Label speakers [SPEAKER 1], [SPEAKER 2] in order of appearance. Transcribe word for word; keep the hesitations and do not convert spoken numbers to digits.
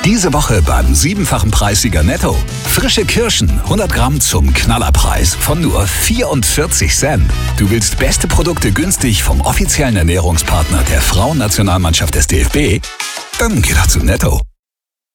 [SPEAKER 1] Diese Woche beim siebenfachen Preissieger Netto. Frische Kirschen, hundert Gramm zum Knallerpreis von nur vierundvierzig Cent. Du willst beste Produkte günstig vom offiziellen Ernährungspartner der Frauennationalmannschaft des D F B? Dann geh doch zu Netto.